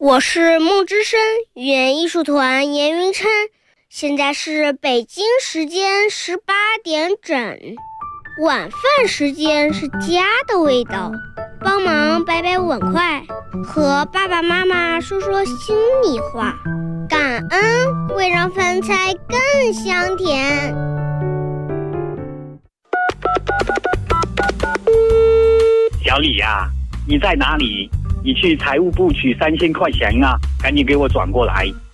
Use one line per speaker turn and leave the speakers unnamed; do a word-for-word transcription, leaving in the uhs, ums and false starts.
我是梦之声语言艺术团严云琛，现在是北京时间十八点整，晚饭时间是家的味道，帮忙摆摆碗筷，和爸爸妈妈说说心里话，感恩会让饭菜更香甜。
小李呀、啊，你在哪里？你去财务部取三千块钱啊，赶紧给我转过来。